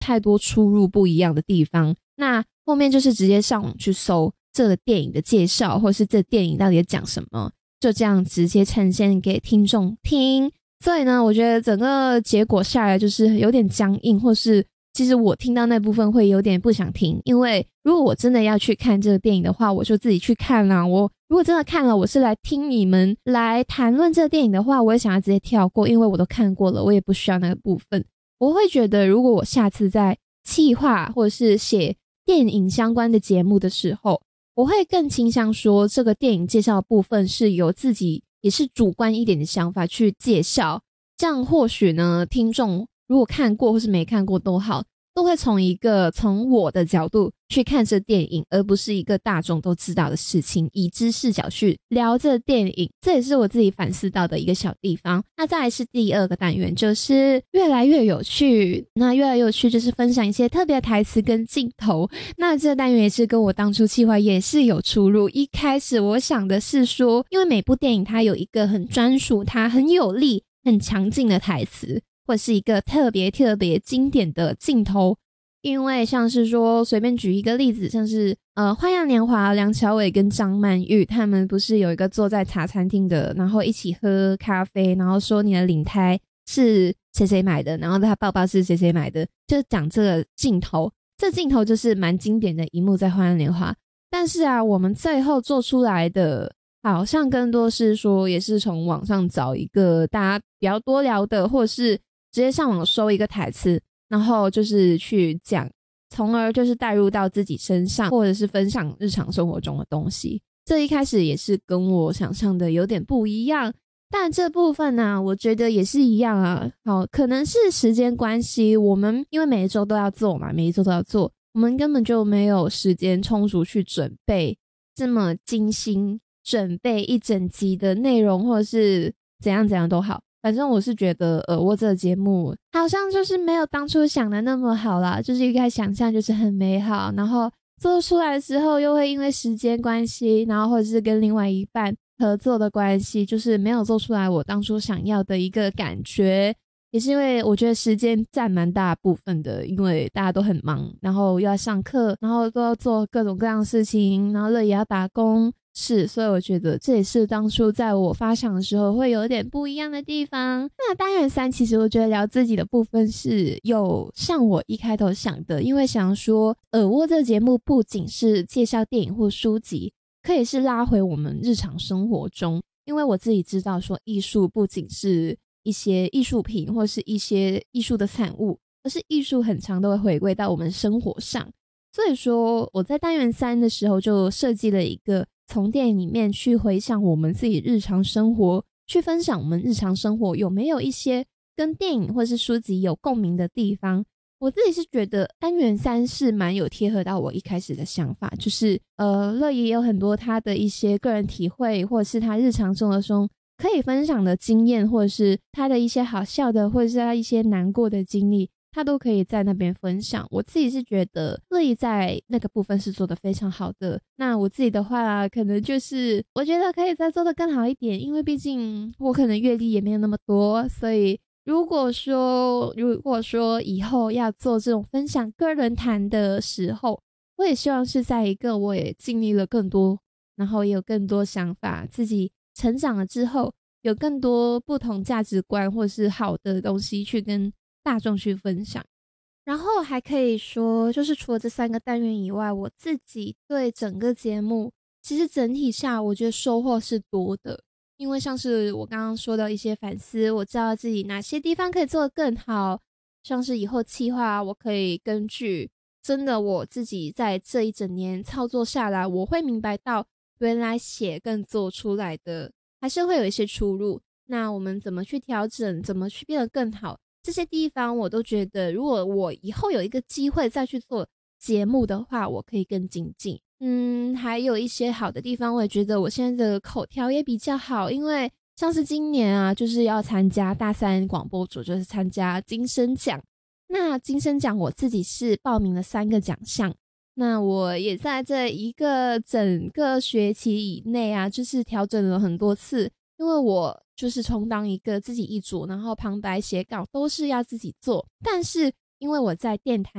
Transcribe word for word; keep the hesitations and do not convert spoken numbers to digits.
太多出入不一样的地方。那后面就是直接上网去搜这个电影的介绍，或是这电影到底在讲什么，就这样直接呈现给听众听。所以呢，我觉得整个结果下来就是有点僵硬，或是其实我听到那部分会有点不想听，因为如果我真的要去看这个电影的话，我就自己去看啦。我如果真的看了，我是来听你们来谈论这个电影的话，我也想要直接跳过，因为我都看过了，我也不需要那个部分。我会觉得如果我下次在企划或者是写电影相关的节目的时候，我会更倾向说这个电影介绍的部分是由自己也是主观一点的想法去介绍，这样或许呢，听众如果看过或是没看过都好，都会从一个从我的角度去看这电影，而不是一个大众都知道的事情，以知视角去聊这电影。这也是我自己反思到的一个小地方。那再来是第二个单元，就是越来越有趣。那越来越有趣就是分享一些特别的台词跟镜头。那这个单元也是跟我当初企划也是有出入。一开始我想的是说，因为每部电影它有一个很专属，它很有力很强劲的台词，或是一个特别特别经典的镜头。因为像是说随便举一个例子，像是呃花样年华梁朝伟跟张曼玉他们不是有一个坐在茶餐厅的，然后一起喝咖啡，然后说你的领胎是谁谁买的，然后他包包是谁谁买的，就讲这个镜头。这镜头就是蛮经典的一幕在花样年华。但是啊，我们最后做出来的好像更多是说也是从网上找一个大家比较多聊的，或者是直接上网搜一个台词，然后就是去讲，从而就是带入到自己身上，或者是分享日常生活中的东西。这一开始也是跟我想象的有点不一样，但这部分呢、啊，我觉得也是一样啊。好，可能是时间关系，我们因为每一周都要做嘛，每一周都要做，我们根本就没有时间充足去准备这么精心准备一整集的内容，或者是怎样怎样都好。反正我是觉得呃，我这个节目好像就是没有当初想的那么好啦，就是一开始想象就是很美好，然后做出来的时候又会因为时间关系，然后或者是跟另外一半合作的关系，就是没有做出来我当初想要的一个感觉。也是因为我觉得时间占蛮大部分的，因为大家都很忙，然后又要上课，然后都要做各种各样的事情，然后乐也要打工，是，所以我觉得这也是当初在我发想的时候会有点不一样的地方。那单元三其实我觉得聊自己的部分是有像我一开头想的，因为想说耳蜗这个节目不仅是介绍电影或书籍，可以是拉回我们日常生活中，因为我自己知道说艺术不仅是一些艺术品或是一些艺术的产物，而是艺术很常都会回归到我们生活上。所以说我在单元三的时候就设计了一个从电影里面去回想我们自己日常生活，去分享我们日常生活有没有一些跟电影或是书籍有共鸣的地方。我自己是觉得单元三是蛮有贴合到我一开始的想法，就是呃，乐也有很多他的一些个人体会，或者是他日常生活中可以分享的经验，或者是他的一些好笑的，或者是他一些难过的经历，他都可以在那边分享。我自己是觉得乐意在那个部分是做得非常好的。那我自己的话可能就是我觉得可以再做得更好一点，因为毕竟我可能阅历也没有那么多，所以如果说如果说以后要做这种分享个人谈的时候，我也希望是在一个我也经历了更多，然后也有更多想法，自己成长了之后有更多不同价值观或是好的东西去跟大众去分享。然后还可以说就是除了这三个单元以外，我自己对整个节目其实整体下我觉得收获是多的。因为像是我刚刚说的一些反思，我知道自己哪些地方可以做得更好，像是以后企划我可以根据真的我自己在这一整年操作下来，我会明白到原来写跟做出来的还是会有一些出入，那我们怎么去调整，怎么去变得更好，这些地方我都觉得如果我以后有一个机会再去做节目的话，我可以更精进。嗯，还有一些好的地方，我也觉得我现在的口条也比较好，因为像是今年啊，就是要参加大三广播组，就是参加金声奖。那金声奖我自己是报名了三个奖项，那我也在这一个整个学期以内啊，就是调整了很多次，因为我就是充当一个自己一组，然后旁白写稿都是要自己做，但是因为我在电台